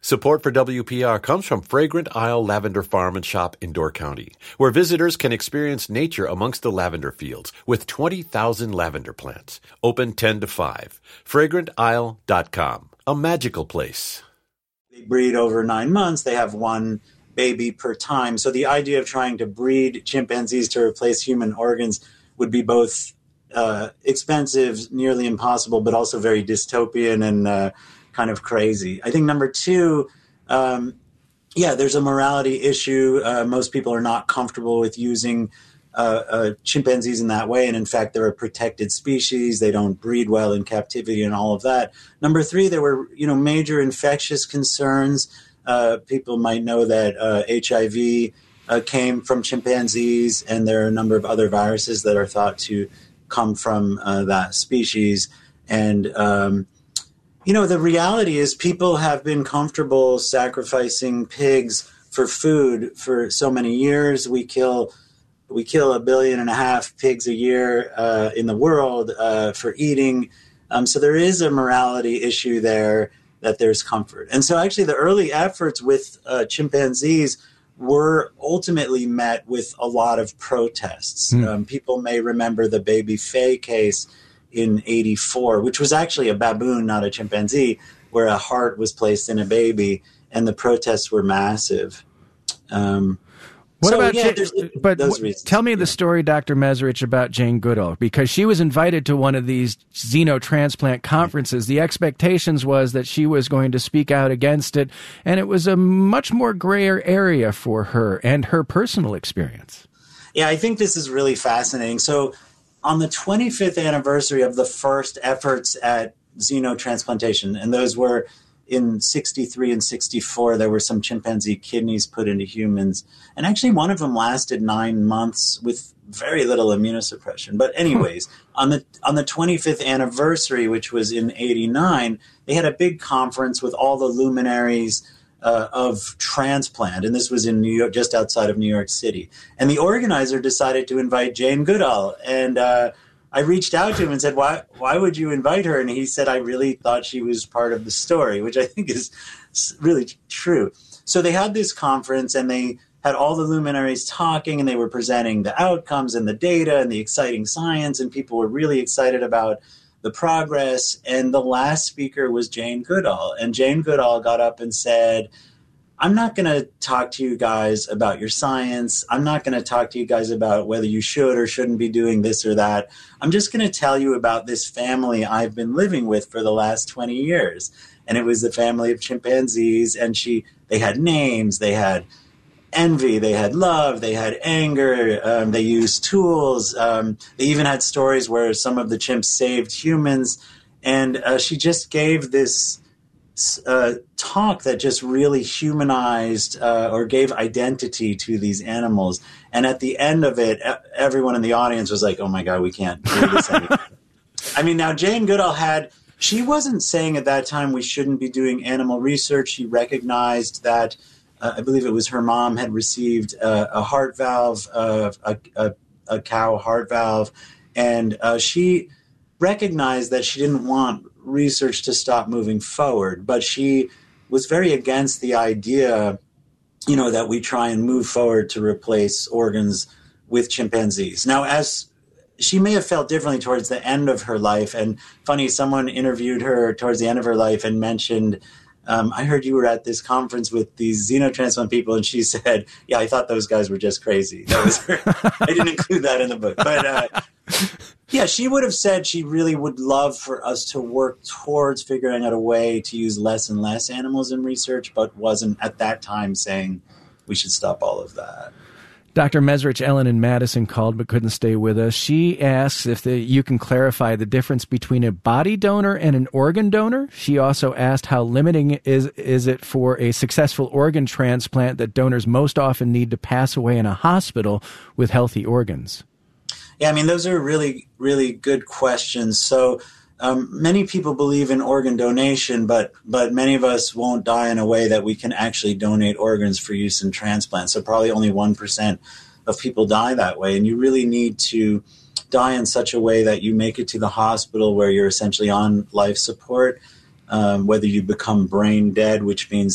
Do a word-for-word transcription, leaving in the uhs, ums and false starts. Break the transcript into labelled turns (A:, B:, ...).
A: Support for W P R comes from Fragrant Isle Lavender Farm and Shop in Door County, where visitors can experience nature amongst the lavender fields with twenty thousand lavender plants. Open ten to five. fragrant isle dot com. A magical place.
B: They breed over nine months. They have one baby per time. So the idea of trying to breed chimpanzees to replace human organs would be both uh, expensive, nearly impossible, but also very dystopian and uh, kind of crazy. I think number two, um, yeah, there's a morality issue. Uh, most people are not comfortable with using uh, uh, chimpanzees in that way. And in fact, they're a protected species. They don't breed well in captivity and all of that. Number three, there were, you know, major infectious concerns. Uh, people might know that uh, H I V uh, came from chimpanzees, and there are a number of other viruses that are thought to come from uh, that species. And, um, you know, the reality is people have been comfortable sacrificing pigs for food for so many years. We kill we kill a billion and a half pigs a year uh, in the world uh, for eating. Um, so there is a morality issue there that there's comfort. And so actually the early efforts with uh, chimpanzees were ultimately met with a lot of protests. Mm. Um, people may remember the Baby Faye case in eighty-four, which was actually a baboon, not a chimpanzee, where a heart was placed in a baby, and the protests were massive. Um,
C: what
B: so,
C: about
B: yeah,
C: Jane, but w- tell me
B: yeah.
C: the story, Doctor Mezrich, about Jane Goodall, because she was invited to one of these xenotransplant conferences. The expectations was that she was going to speak out against it, and it was a much more grayer area for her and her personal experience.
B: Yeah, I think this is really fascinating. So on the twenty-fifth anniversary of the first efforts at xenotransplantation, and those were in sixty-three and sixty-four, there were some chimpanzee kidneys put into humans. And actually one of them lasted nine months with very little immunosuppression. But anyways, on the on the twenty-fifth anniversary, which was in eighty-nine, they had a big conference with all the luminaries Uh, of transplant, and this was in New York, just outside of New York City. And the organizer decided to invite Jane Goodall, and uh, I reached out to him and said, "Why? Why would you invite her?" And he said, "I really thought she was part of the story," which I think is really true. So they had this conference, and they had all the luminaries talking, and they were presenting the outcomes and the data and the exciting science, and people were really excited about the progress. And the last speaker was Jane Goodall. And Jane Goodall got up and said, "I'm not going to talk to you guys about your science. I'm not going to talk to you guys about whether you should or shouldn't be doing this or that. I'm just going to tell you about this family I've been living with for the last twenty years. And it was the family of chimpanzees. And she, they had names, they had envy, they had love, they had anger, um, they used tools. Um, they even had stories where some of the chimps saved humans." And uh, she just gave this uh, talk that just really humanized uh, or gave identity to these animals. And at the end of it, everyone in the audience was like, "Oh my God, we can't do this anymore." I mean, now Jane Goodall had, she wasn't saying at that time we shouldn't be doing animal research. She recognized that Uh, I believe it was her mom had received uh, a heart valve, uh, a, a, a cow heart valve, and uh, she recognized that she didn't want research to stop moving forward, but she was very against the idea, you know, that we try and move forward to replace organs with chimpanzees. Now, as she may have felt differently towards the end of her life, and funny, someone interviewed her towards the end of her life and mentioned, Um, I heard you were at this conference with these xenotransplant people, and she said, "Yeah, I thought those guys were just crazy." That was her. I didn't include that in the book, but uh, yeah, she would have said she really would love for us to work towards figuring out a way to use less and less animals in research, but wasn't at that time saying we should stop all of that.
C: Doctor Mezrich, Ellen in Madison called but couldn't stay with us. She asks if the, you can clarify the difference between a body donor and an organ donor. She also asked how limiting is is it for a successful organ transplant that donors most often need to pass away in a hospital with healthy organs.
B: Yeah, I mean, those are really, really good questions. So um, many people believe in organ donation, but but many of us won't die in a way that we can actually donate organs for use in transplant. So probably only one percent of people die that way. And you really need to die in such a way that you make it to the hospital where you're essentially on life support, um, whether you become brain dead, which means